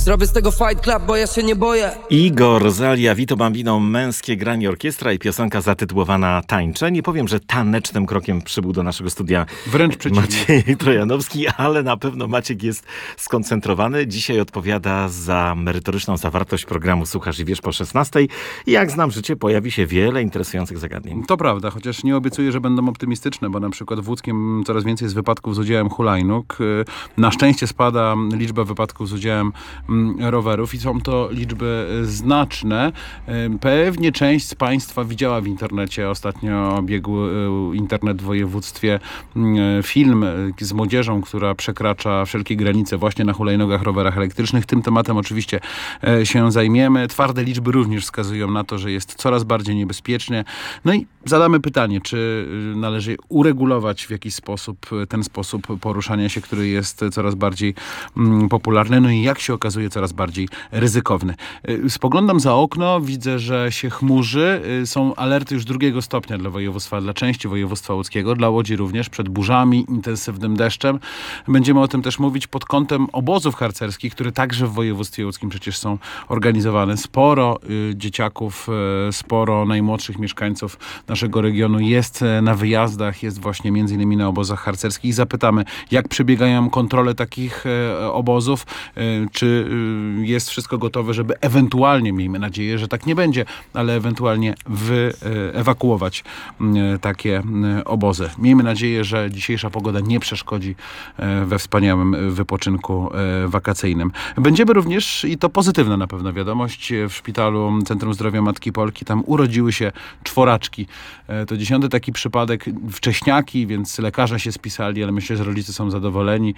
Zrobię z tego fight club, bo ja się nie boję. Igor, Zalia, Vito Bambino, Męskie Granie Orkiestra i piosenka zatytułowana Tańczę. Nie powiem, że tanecznym krokiem przybył do naszego studia wręcz przeciwnie. Maciej Trojanowski, ale na pewno Maciek jest skoncentrowany. Dzisiaj odpowiada za merytoryczną zawartość programu Słuchasz i Wiesz po 16:00. I jak znam życie, pojawi się wiele interesujących zagadnień. To prawda, chociaż nie obiecuję, że będą optymistyczne, bo na przykład w Łódzkiem coraz więcej jest wypadków z udziałem hulajnóg. Na szczęście spada liczba wypadków z udziałem rowerów i są to liczby znaczne. Pewnie część z Państwa widziała w internecie, ostatnio biegł internet w województwie, film z młodzieżą, która przekracza wszelkie granice właśnie na hulajnogach, rowerach elektrycznych. Tym tematem oczywiście się zajmiemy. Twarde liczby również wskazują na to, że jest coraz bardziej niebezpiecznie. No i zadamy pytanie, czy należy uregulować w jakiś sposób ten sposób poruszania się, który jest coraz bardziej popularny, no i jak się okazuje coraz bardziej ryzykowny. Spoglądam za okno, widzę, że się chmurzy. Są alerty już 2. stopnia dla województwa, dla części województwa łódzkiego, dla Łodzi również, przed burzami, intensywnym deszczem. Będziemy o tym też mówić pod kątem obozów harcerskich, które także w województwie łódzkim przecież są organizowane. Sporo dzieciaków, sporo najmłodszych mieszkańców naszego regionu jest na wyjazdach, jest właśnie między innymi na obozach harcerskich. Zapytamy, jak przebiegają kontrole takich obozów, czy jest wszystko gotowe, żeby ewentualnie, miejmy nadzieję, że tak nie będzie, ale ewentualnie ewakuować takie obozy. Miejmy nadzieję, że dzisiejsza pogoda nie przeszkodzi we wspaniałym wypoczynku wakacyjnym. Będziemy również, i to pozytywna na pewno wiadomość, w szpitalu Centrum Zdrowia Matki Polki. Tam urodziły się 4. To 10. taki przypadek, wcześniaki, więc lekarze się spisali, ale myślę, że rodzice są zadowoleni.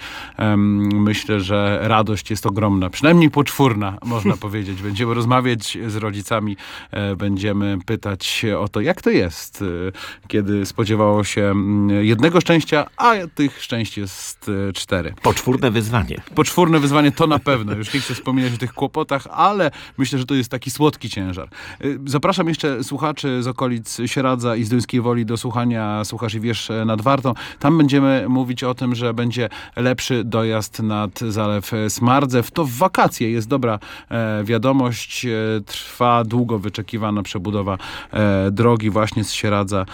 Myślę, że radość jest ogromna, przynajmniej poczwórna, można powiedzieć. Będziemy rozmawiać z rodzicami, będziemy pytać o to, jak to jest, kiedy spodziewało się jednego szczęścia, a tych szczęść jest 4. Poczwórne wyzwanie. Poczwórne wyzwanie to na pewno. Już nie chcę wspominać o tych kłopotach, ale myślę, że to jest taki słodki ciężar. Zapraszam jeszcze słuchaczy z okolic Sieradza i Zduńskiej Woli do słuchania Słuchasz i Wiesz nad Wartą. Tam będziemy mówić o tym, że będzie lepszy dojazd nad Zalew Smardzew. To w wakacje jest dobra wiadomość. Trwa długo wyczekiwana przebudowa drogi właśnie z Sieradza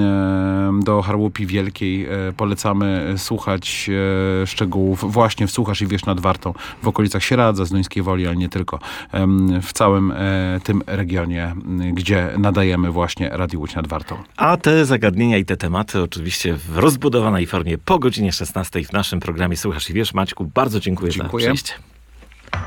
do Harłupi Wielkiej. Polecamy słuchać szczegółów właśnie w Słuchasz i Wiesz nad Wartą w okolicach Sieradza, Zduńskiej Woli, ale nie tylko. W całym tym regionie, gdzie nadajemy właśnie Radio Łódź nad Wartą. A te zagadnienia i te tematy oczywiście w rozbudowanej formie po godzinie 16:00 w naszym programie Słuchasz i Wiesz. Maćku, bardzo dziękuję za przyjście.